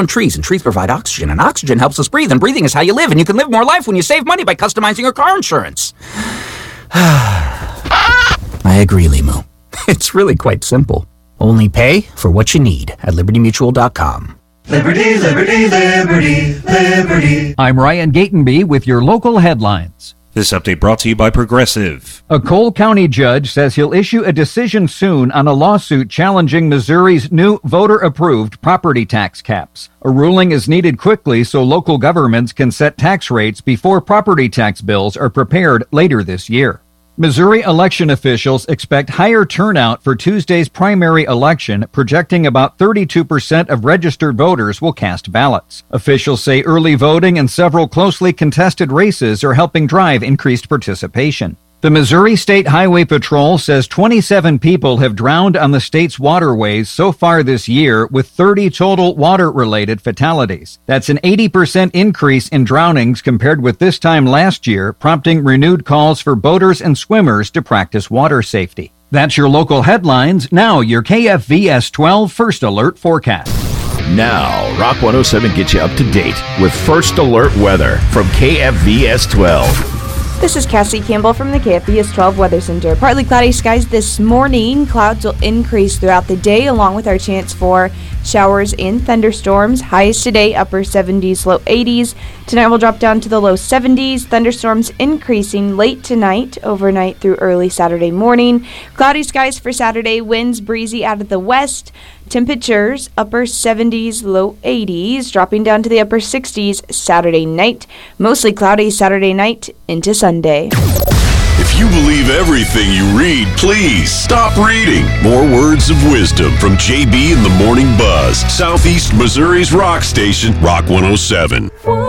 on trees, and trees provide oxygen, and oxygen helps us breathe, and breathing is how you live, and you can live more life when you save money by customizing your car insurance. I agree, Limu. It's really quite simple. Only pay for what you need at LibertyMutual.com. Liberty, liberty, liberty, liberty. I'm Ryan Gatenby with your local headlines. This update brought to you by Progressive. A Cole County judge says he'll issue a decision soon on a lawsuit challenging Missouri's new voter-approved property tax caps. A ruling is needed quickly so local governments can set tax rates before property tax bills are prepared later this year. Missouri election officials expect higher turnout for Tuesday's primary election, projecting about 32% of registered voters will cast ballots. Officials say early voting and several closely contested races are helping drive increased participation. The Missouri State Highway Patrol says 27 people have drowned on the state's waterways so far this year, with 30 total water-related fatalities. That's an 80% increase in drownings compared with this time last year, prompting renewed calls for boaters and swimmers to practice water safety. That's your local headlines. Now your KFVS 12 First Alert forecast. Now, Rock 107 gets you up to date with First Alert weather from KFVS 12. This is Cassie Campbell from the KFVS 12 Weather Center. Partly cloudy skies this morning. Clouds will increase throughout the day, along with our chance for showers and thunderstorms. Highs today, upper 70s, low 80s. Tonight will drop down to the low 70s. Thunderstorms increasing late tonight, overnight through early Saturday morning. Cloudy skies for Saturday. Winds breezy out of the west. Temperatures upper 70s, low 80s, dropping down to the upper 60s Saturday night. Mostly cloudy Saturday night into Sunday. If you believe everything you read, please stop reading. More words of wisdom from JB in the Morning Buzz, Southeast Missouri's rock station, Rock 107.